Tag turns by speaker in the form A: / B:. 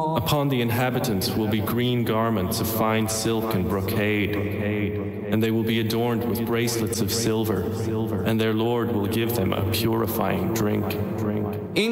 A: Upon the inhabitants will be green garments of fine silk and brocade, and they will be adorned with bracelets of silver, and their Lord will give them a purifying drink.